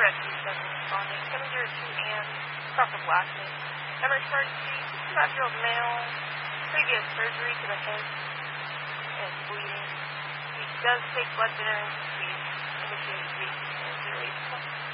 rescue seven responding. 702 AM, Dr. Blackman. Emergency, 65-year-old male, previous surgery to the head and bleeding. He does take blood thinners. We indicated weak and injury.